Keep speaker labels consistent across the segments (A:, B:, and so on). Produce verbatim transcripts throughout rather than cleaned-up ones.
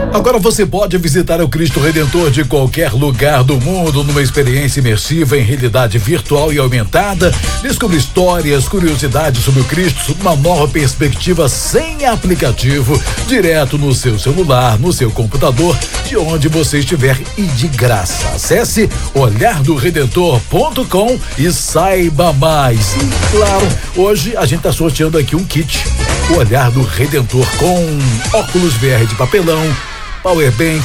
A: Agora você pode visitar o Cristo Redentor de qualquer lugar do mundo numa experiência imersiva em realidade virtual e aumentada. Descubra histórias, curiosidades sobre o Cristo sob uma nova perspectiva sem aplicativo, direto no seu celular, no seu computador, de onde você estiver e de graça. Acesse olhar do redentor ponto com e saiba mais. E claro, hoje a gente está sorteando aqui um kit, o Olhar do Redentor, com óculos V R de papelão, powerbank,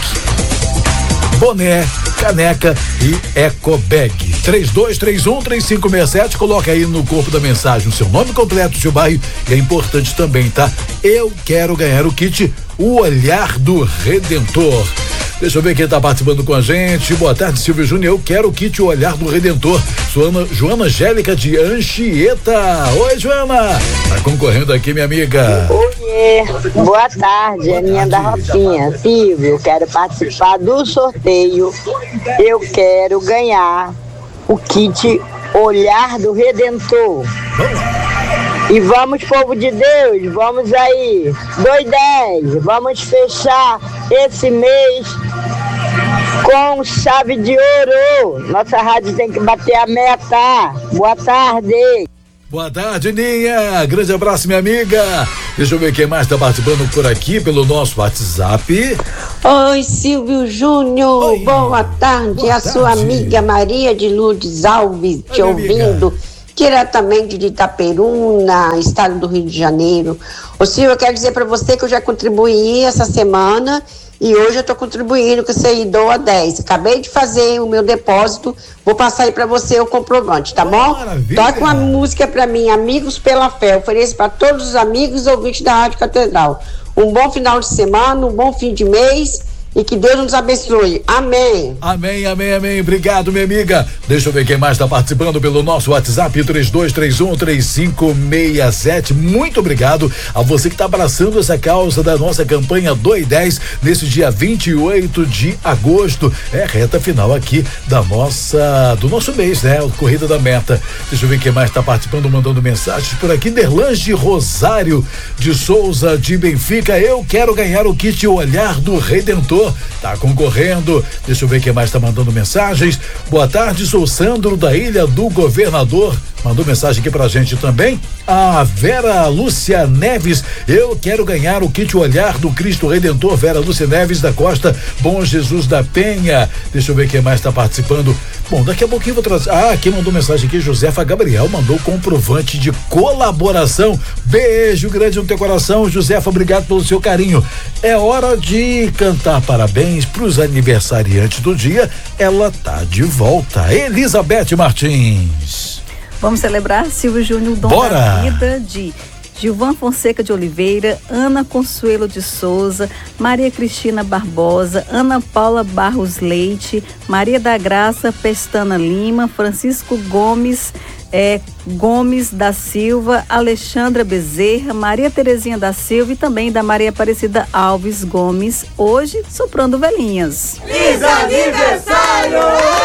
A: boné, caneca e ecobag. três dois três um, três cinco seis sete, coloca aí no corpo da mensagem o seu nome completo, seu bairro, e é importante também, tá? Eu quero ganhar o kit, o Olhar do Redentor. Deixa eu ver quem tá participando com a gente. Boa tarde, Silvio Júnior. Eu quero o kit O Olhar do Redentor. Joana, Joana Angélica de Anchieta. Oi, Joana. Tá concorrendo aqui, minha amiga.
B: Oi, boa tarde, é minha da Rocinha. Silvio, eu quero participar do sorteio. Eu quero ganhar o kit Olhar do Redentor.
A: Vamos.
B: E vamos, povo de Deus, vamos aí, dois dez, vamos fechar esse mês com chave de ouro. Nossa rádio tem que bater a meta. Boa tarde.
A: Boa tarde, Ninha. Grande abraço, minha amiga. Deixa eu ver quem mais está participando por aqui pelo nosso WhatsApp.
C: Oi, Silvio Júnior. Oi. Boa tarde. Boa a tarde. Sua amiga Maria de Lourdes Alves, Oi, te ouvindo. Amiga. Diretamente de Itaperuna, estado do Rio de Janeiro. Ô Silvio, eu quero dizer para você que eu já contribuí essa semana e hoje eu estou contribuindo com esse doa dez. Acabei de fazer o meu depósito, vou passar aí para você o comprovante, tá bom? Maravilha. Toca uma música para mim, Amigos pela Fé. Ofereço para todos os amigos e ouvintes da Rádio Catedral. Um bom final de semana, um bom fim de mês. E que Deus nos abençoe. Amém.
A: Amém, amém, amém. Obrigado, minha amiga. Deixa eu ver quem mais está participando pelo nosso WhatsApp, três dois três um, três cinco seis sete. Muito obrigado a você que está abraçando essa causa da nossa campanha dois dez nesse dia vinte e oito de agosto. É reta final aqui da nossa, do nosso mês, né? Corrida da Meta. Deixa eu ver quem mais está participando, mandando mensagens por aqui. Derlange Rosário de Souza de Benfica. Eu quero ganhar o kit Olhar do Redentor. Tá concorrendo. Deixa eu ver quem mais tá mandando mensagens. Boa tarde, sou Sandro da Ilha do Governador. Mandou mensagem aqui pra gente também. A Vera Lúcia Neves. Eu quero ganhar o kit Olhar do Cristo Redentor. Vera Lúcia Neves da Costa Bom Jesus da Penha. Deixa eu ver quem mais tá participando. Bom, daqui a pouquinho eu vou trazer. Ah, quem mandou mensagem aqui? Josefa Gabriel mandou comprovante de colaboração. Beijo grande no teu coração, Josefa. Obrigado pelo seu carinho. É hora de cantar parabéns pros aniversariantes do dia. Ela tá de volta. Elizabeth Martins.
D: Vamos celebrar, Silvio Júnior, o dom
A: Bora.
D: da vida de Gilvan Fonseca de Oliveira, Ana Consuelo de Souza, Maria Cristina Barbosa, Ana Paula Barros Leite, Maria da Graça Pestana Lima, Francisco Gomes é, Gomes da Silva, Alexandra Bezerra, Maria Terezinha da Silva e também da Maria Aparecida Alves Gomes, hoje soprando velhinhas.
E: Feliz aniversário!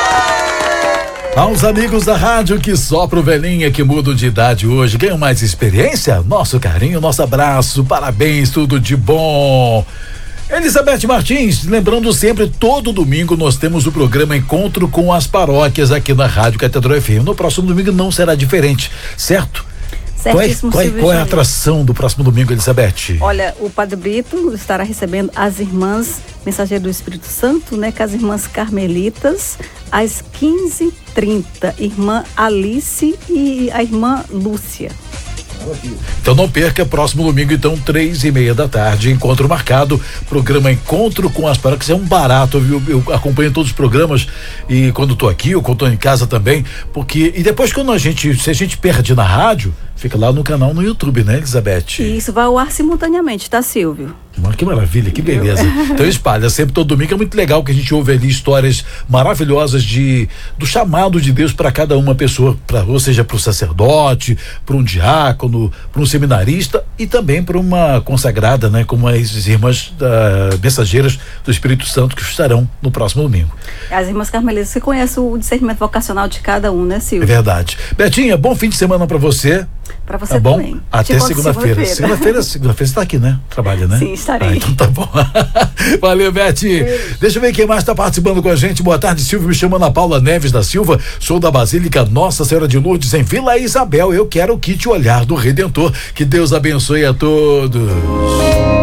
A: Aos amigos da rádio que sopram velhinha, que mudam de idade hoje, ganham mais experiência, nosso carinho, nosso abraço, parabéns, tudo de bom. Elizabeth Martins, lembrando sempre, todo domingo nós temos o programa Encontro com as Paróquias aqui na Rádio Catedral F M. No próximo domingo não será diferente, certo? Qual é, qual, é, qual é a atração do próximo domingo, Elizabeth?
D: Olha, o Padre Brito estará recebendo as irmãs Mensageiras do Espírito Santo, né? Com as irmãs Carmelitas, às quinze e trinta. Irmã Alice e a irmã Lúcia.
A: Então não perca, próximo domingo, então, três e meia da tarde, encontro marcado, programa Encontro com as Paróquias. É um barato, viu? Eu acompanho todos os programas e quando tô aqui, ou quando tô em casa também, porque, e depois quando a gente, se a gente perde na rádio, fica lá no canal no YouTube, né, Elizabeth?
D: Isso, vai ao ar simultaneamente, tá, Silvio?
A: Que maravilha, que beleza. Então espalha sempre todo domingo, é muito legal que a gente ouve ali histórias maravilhosas de do chamado de Deus para cada uma pessoa, pra, ou seja, para o sacerdote, para um diácono, para um seminarista e também para uma consagrada, né, como as irmãs da, mensageiras do Espírito Santo que estarão no próximo domingo.
D: As irmãs Carmelitas, você conhece o discernimento vocacional de cada um, né, Silvio?
A: É verdade. Betinha, bom fim de semana para você.
D: Pra você
A: tá bom?
D: também.
A: Até segunda-feira. Segunda-feira, segunda-feira você tá aqui, né? Trabalha, né?
D: Sim, estarei.
A: Ah, então tá bom. Valeu, Beth. Deixa eu ver quem mais tá participando com a gente. Boa tarde, Silvio. Me chama Ana Paula Neves da Silva. Sou da Basílica Nossa Senhora de Lourdes, em Vila Isabel. Eu quero o kit Olhar do Redentor. Que Deus abençoe a todos.